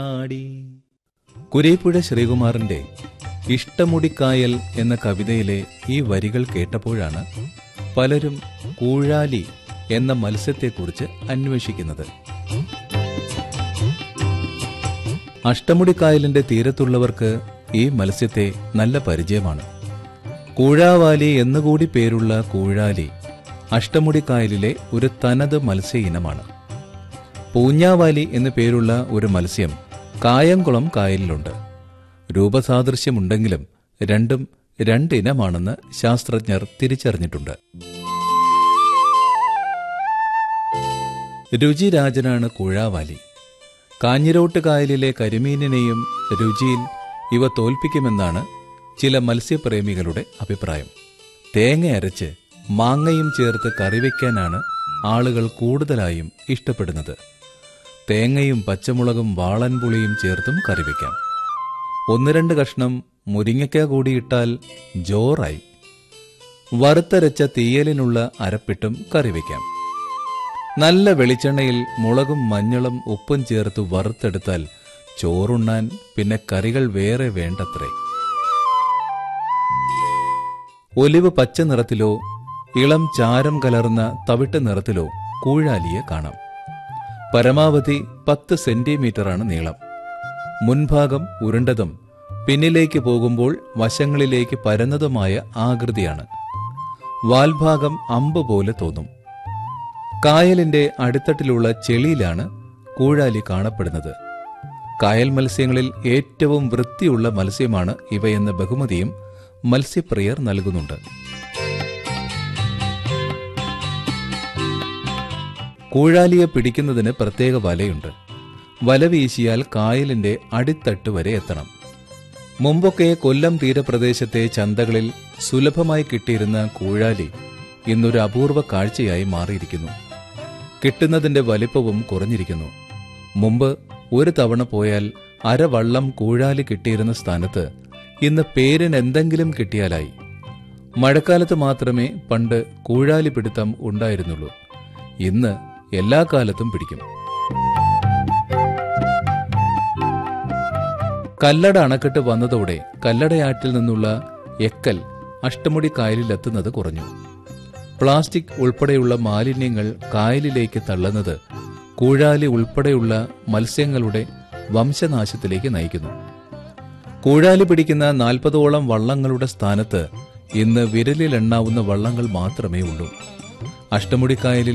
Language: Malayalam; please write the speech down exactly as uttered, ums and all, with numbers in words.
ആടി. കുരീപ്പുഴ ശ്രീകുമാറിന്റെ ഇഷ്ടമുടിക്കായൽ എന്ന കവിതയിലെ ഈ വരികൾ കേട്ടപ്പോഴാണ് പലരും കൂഴാലി എന്ന മത്സ്യത്തെക്കുറിച്ച് അന്വേഷിക്കുന്നത്. അഷ്ടമുടിക്കായലിന്റെ തീരത്തുള്ളവർക്ക് ഈ മത്സ്യത്തെ നല്ല പരിചയമാണ്. കൂഴാവാലി എന്നുകൂടി പേരുള്ള കൂഴാലി അഷ്ടമുടിക്കായലിലെ ഒരു തനത് മത്സ്യ ഇനമാണ്. പൂഞ്ഞാവാലി എന്നു പേരുള്ള ഒരു മത്സ്യം കായംകുളം കായലിലുണ്ട്. രൂപസാദൃശ്യമുണ്ടെങ്കിലും രണ്ടും രണ്ടിനമാണെന്ന് ശാസ്ത്രജ്ഞർ തിരിച്ചറിഞ്ഞിട്ടുണ്ട്. രുചിരാജനാണ് കൂഴാവാലി. കാഞ്ഞിരോട്ട് കായലിലെ കരിമീനിനെയും രുചിയിൽ ഇവ തോൽപ്പിക്കുമെന്നാണ് ചില മത്സ്യപ്രേമികളുടെ അഭിപ്രായം. തേങ്ങ അരച്ച് മാങ്ങയും ചേർത്ത് കറിവയ്ക്കാനാണ് ആളുകൾ കൂടുതലായും ഇഷ്ടപ്പെടുന്നത്. തേങ്ങയും പച്ചമുളകും വാളൻപുളിയും ചേർത്തും കറിവയ്ക്കാം. ഒന്ന് രണ്ട് കഷ്ണം മുരിങ്ങയ്ക്ക കൂടിയിട്ടാൽ ജോറായി. വറുത്തരച്ച തീയലിനുള്ള അരപ്പിട്ടും കറിവയ്ക്കാം. നല്ല വെളിച്ചെണ്ണയിൽ മുളകും മഞ്ഞളും ഉപ്പും ചേർത്ത് വറുത്തെടുത്താൽ ചോറുണ്ണാൻ പിന്നെ കറികൾ വേറെ വേണ്ടത്രേ. ഒലിവ് പച്ച നിറത്തിലോ ഇളം ചാരം കലർന്ന തവിട്ട് നിറത്തിലോ കൂഴാലിയെ കാണാം. പരമാവധി പത്ത് സെന്റിമീറ്ററാണ് നീളം. മുൻഭാഗം ഉരുണ്ടതും പിന്നിലേക്ക് പോകുമ്പോൾ വശങ്ങളിലേക്ക് പരന്നതുമായ ആകൃതിയാണ്. വാൽഭാഗം അമ്പ് പോലെ തോന്നും. കായലിന്റെ അടിത്തട്ടിലുള്ള ചെളിയിലാണ് കൂഴാലി കാണപ്പെടുന്നത്. കായൽ മത്സ്യങ്ങളിൽ ഏറ്റവും വൃത്തിയുള്ള മത്സ്യമാണ് ഇവയെന്ന ബഹുമതിയും മത്സ്യപ്രിയർ നൽകുന്നുണ്ട്. കൂഴാലിയെ പിടിക്കുന്നതിന് പ്രത്യേക വലയുണ്ട്. വല വീശിയാൽ കായലിന്റെ അടിത്തട്ട് വരെ എത്തണം. മുമ്പൊക്കെ കൊല്ലം തീരപ്രദേശത്തെ ചന്തകളിൽ സുലഭമായി കിട്ടിയിരുന്ന കൂഴാലി ഇന്നൊരു അപൂർവ കാഴ്ചയായി മാറിയിരിക്കുന്നു. കിട്ടുന്നതിന്റെ വലിപ്പവും കുറഞ്ഞിരിക്കുന്നു. മുമ്പ് ഒരു തവണ പോയാൽ അരവള്ളം കൂഴാലി കിട്ടിയിരുന്ന സ്ഥാനത്ത് ഇന്ന് പേരിന് എന്തെങ്കിലും കിട്ടിയാലായി. മഴക്കാലത്ത് മാത്രമേ പണ്ട് കൂഴാലി പിടുത്തം ഉണ്ടായിരുന്നുള്ളൂ. ഇന്ന് എല്ലാ കാലത്തും പിടിക്കും. കല്ലട അണക്കെട്ട് വന്നതോടെ കല്ലടയാറ്റിൽ നിന്നുള്ള എക്കൽ അഷ്ടമുടി കായലിലെത്തുന്നത് കുറഞ്ഞു. പ്ലാസ്റ്റിക് ഉൾപ്പെടെയുള്ള മാലിന്യങ്ങൾ കായലിലേക്ക് തള്ളുന്നത് കൂഴാലി ഉൾപ്പെടെയുള്ള മത്സ്യങ്ങളുടെ വംശനാശത്തിലേക്ക് നയിക്കുന്നു. കൂഴാലി പിടിക്കുന്ന നാൽപ്പതോളം വള്ളങ്ങളുടെ സ്ഥാനത്ത് ഇന്ന് വിരലിലെണ്ണാവുന്ന വള്ളങ്ങൾ മാത്രമേ ഉള്ളൂ. അഷ്ടമുടിക്കായലിൽ